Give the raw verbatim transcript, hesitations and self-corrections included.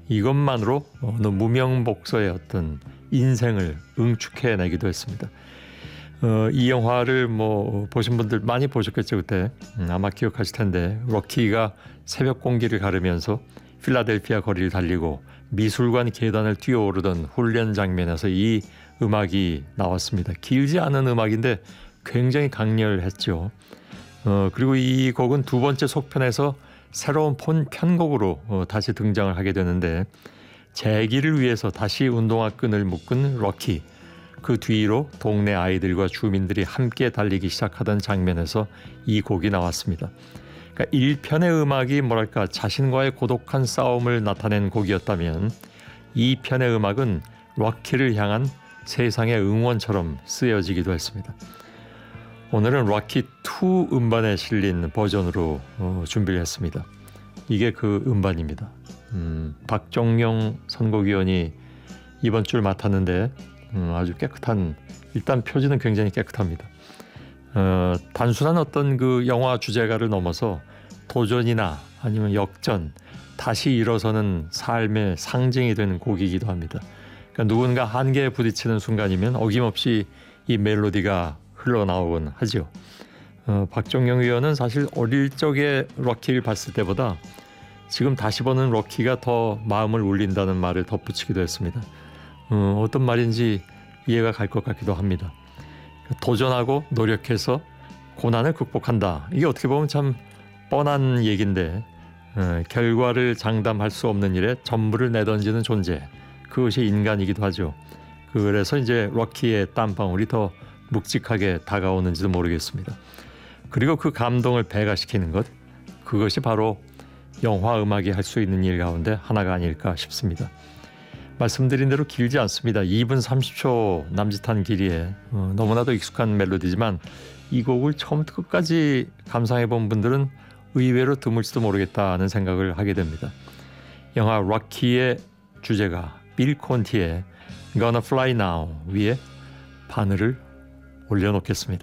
이것만으로 어느 무명복서의 어떤 인생을 응축해내기도 했습니다. 어, 이 영화를 뭐 보신 분들 많이 보셨겠죠. 그때 음, 아마 기억하실 텐데 록키가 새벽 공기를 가르면서 필라델피아 거리를 달리고 미술관 계단을 뛰어오르던 훈련 장면에서 이 음악이 나왔습니다. 길지 않은 음악인데 굉장히 강렬했죠. 어, 그리고 이 곡은 두 번째 속편에서 새로운 폰 편곡으로 어, 다시 등장을 하게 되는데 재기를 위해서 다시 운동화 끈을 묶은 록키, 그 뒤로 동네 아이들과 주민들이 함께 달리기 시작하던 장면에서 이 곡이 나왔습니다. 그러니까 일 편의 음악이 뭐랄까 자신과의 고독한 싸움을 나타낸 곡이었다면 이 편의 음악은 록키를 향한 세상의 응원처럼 쓰여지기도 했습니다. 오늘은 록키 투 음반에 실린 버전으로 어, 준비를 했습니다. 이게 그 음반입니다. 음, 박정영 선곡위원이 이번 주를 맡았는데 음, 아주 깨끗한, 일단 표지는 굉장히 깨끗합니다. 어, 단순한 어떤 그 영화 주제가를 넘어서 도전이나 아니면 역전, 다시 일어서는 삶의 상징이 되는 곡이기도 합니다. 그러니까 누군가 한계에 부딪히는 순간이면 어김없이 이 멜로디가 흘러나오곤 하죠. 어, 박정영 의원은 사실 어릴 적에 록키를 봤을 때보다 지금 다시 보는 록키가 더 마음을 울린다는 말을 덧붙이기도 했습니다. 어, 어떤 말인지 이해가 갈 것 같기도 합니다. 도전하고 노력해서 고난을 극복한다. 이게 어떻게 보면 참 뻔한 얘기인데 어, 결과를 장담할 수 없는 일에 전부를 내던지는 존재, 그것이 인간이기도 하죠. 그래서 이제 록키의 땀방울이 더 묵직하게 다가오는지도 모르겠습니다. 그리고 그 감동을 배가시키는 것, 그것이 바로 영화 음악이 할 수 있는 일 가운데 하나가 아닐까 싶습니다. 말씀드린 대로 길지 않습니다. 이 분 삼십 초 남짓한 길이에 어, 너무나도 익숙한 멜로디지만 이 곡을 처음부터 끝까지 감상해 본 분들은 의외로 드물지도 모르겠다는 생각을 하게 됩니다. 영화 록키의 주제가 빌 콘티의 Gonna Fly Now 위에 바늘을 올려놓겠습니다.